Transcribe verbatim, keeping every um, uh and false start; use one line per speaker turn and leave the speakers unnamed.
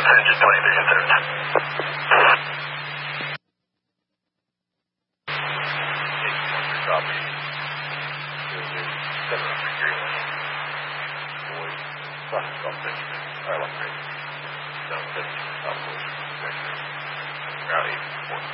Engine twenty-three and third. Property. seven hundred Greenland. Boys. South South Benjamin. Island Green. Down seventeen South Route eighty-four.